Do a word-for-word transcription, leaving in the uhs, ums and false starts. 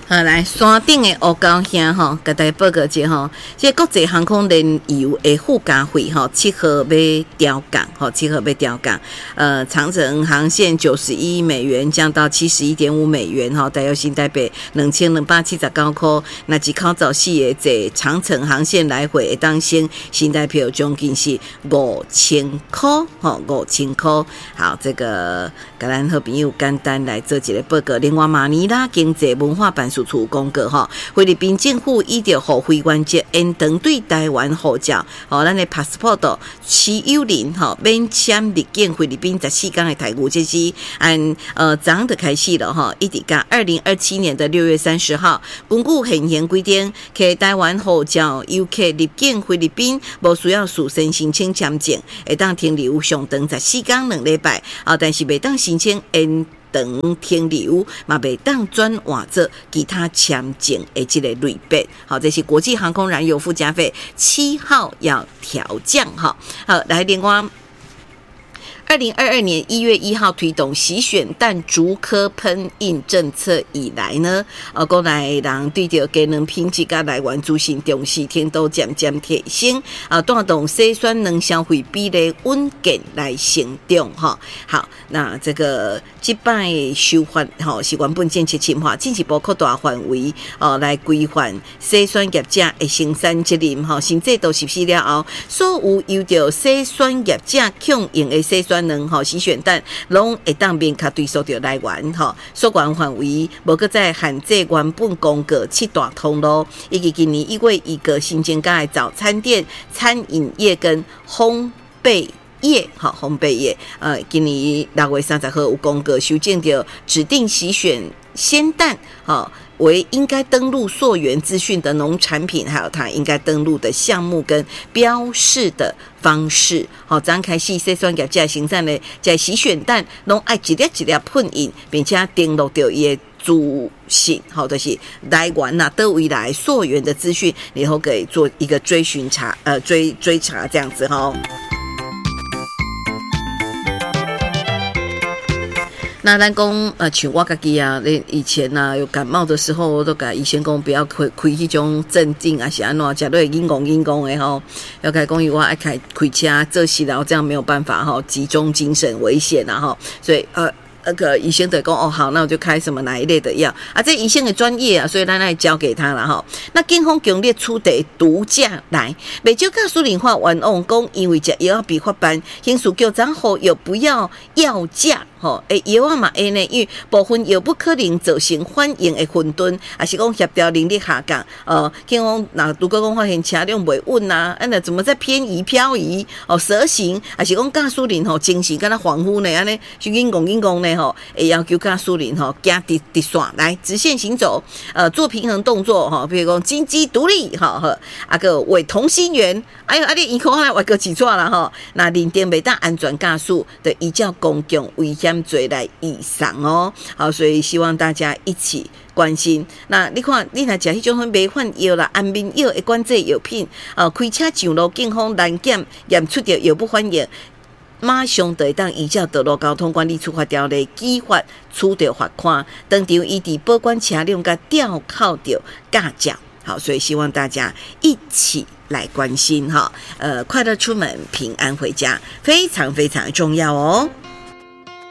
好，来山顶的乌高乡吼，甲大家报告一下吼，这国际航空燃油的附加费吼，七号要调降吼，七号要调降。呃，长程航线九十一美元降到七十一点五美元吼，大约新台币两千两百七十九块。那一口早四个坐长程航线来回会当先新台币将近是五千块吼，五千块。好，这个甲咱好朋友简单来做一个报告。另外，马尼拉经济文化办事处公告吼，菲律宾政府依照互会员节因长对台湾护照，吼，咱的 passport 持有人吼免签入境菲律宾十四天的台股，这是按呃昨天就开始了吼，一直到二零二七年的六月三十号，根据现行规定，给台湾护照游客入境菲律宾，无需要事先申请签证，会当停留上长十四天两礼拜，啊，但是袂当申请因长停留，嘛袂当转换做其他签证的这个类别。好，这是国际航空燃油附加费七号要调降哈。好，来另外。二零二二年一月一号推动洗选蛋竹科喷印政策以来呢，呃，国内人对着节能品质甲来源资讯重视程度渐渐提升，啊，带动洗选能消费比例稳健来成长哈。好，那这个这摆修法哈是原本政策深化，进一步扩大范围，哦，来规范洗选业者的生产责任哈。新制度实施了后，所有由着洗选业者供应的洗选能吼洗选蛋，拢会当面卡追溯着来源吼，所管范围无搁再限制原本公告七大通路，以及今年一月一个新增加的早餐店、餐饮业跟烘焙业，哈，烘焙业，呃，今年六月三十号有公告修正着指定洗选鲜蛋，哈。为应该登录溯源资讯的农产品，还有它应该登录的项目跟标示的方式。好，咱开始洗选业者生产的在洗选蛋，拢爱一粒一粒喷印，并且登录到伊的资讯，好，就是来源呐，都未来溯源的资讯，然后给做一个追寻查，呃，追追查这样子哈。那咱讲呃，像我家己啊，以前呐、啊、有感冒的时候，我都甲医生讲不要开开迄种镇定啊，是安怎，食落会硬讲硬讲的吼。要开讲伊我爱开开车做事，然后这样没有办法哈，集中精神危险啊哈，所以呃。那个医生就讲哦好，那我就开什么哪一类的药啊？这医生的专业啊，所以咱来交给他了哈。那警方强烈出地毒驾来，未少告诉林化冤枉讲，因为食药比法办，刑事局长后又不要药价吼，诶药啊嘛会呢，因为部分药不可能造成反应的混沌，还是讲协调能力下降。呃，警方那如果讲发现车辆袂稳呐，啊那怎么在偏移漂移哦蛇行，还是讲驾驶人吼精神敢若恍惚呢？安尼是硬讲硬讲呢？会要求驾驶人吼行直直线来直线行走，呃，做平衡动作哈，比如讲金鸡独立哈呵，啊个为同心圆，哎呦，啊你一口来我个记错了哈，那认定袂当安全驾驶的依照公共危险罪来以上哦，好，所以希望大家一起关心。那你看，你若食迄种违反药啦、安眠药的管制药品，呃，开车上路警方拦检验出着药不反应。马上就会当依照道路交通管理处罚条例依法处着罚款，当场依伫保管车辆甲吊扣着驾照。好，所以希望大家一起来关心哈，呃，快乐出门，平安回家，非常非常重要哦。